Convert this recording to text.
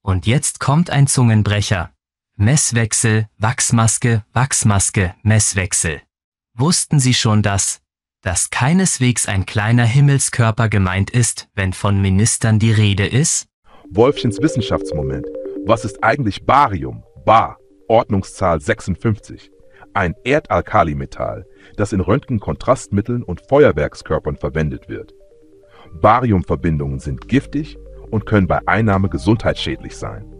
Und jetzt kommt ein Zungenbrecher. Messwechsel, Wachsmaske, Wachsmaske, Messwechsel. Wussten Sie schon, dass keineswegs ein kleiner Himmelskörper gemeint ist, wenn von Ministern die Rede ist? Wolfchens Wissenschaftsmoment. Was ist eigentlich Barium? Bar, Ordnungszahl 56. Ein Erdalkalimetall, das in Röntgenkontrastmitteln und Feuerwerkskörpern verwendet wird. Bariumverbindungen sind giftig und können bei Einnahme gesundheitsschädlich sein.